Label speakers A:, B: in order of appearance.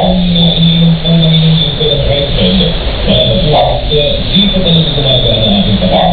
A: iniinom po ng lingko ng right hand, at di pa talaga gumagana ang aking pagkakas.